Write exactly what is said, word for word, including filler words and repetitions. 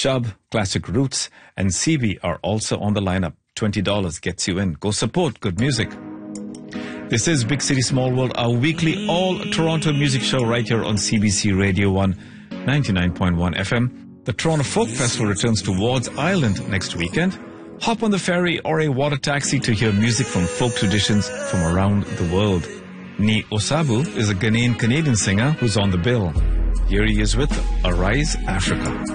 Shub, Classic Roots, and C B are also on the lineup. twenty dollars gets you in. Go support good music. This is Big City Small World, our weekly all-Toronto music show right here on C B C Radio one, ninety-nine point one F M. The Toronto Folk Festival returns to Wards Island next weekend. Hop on the ferry or a water taxi to hear music from folk traditions from around the world. Ni Osabu is a Ghanaian Canadian singer who's on the bill. Here he is with Arise Africa.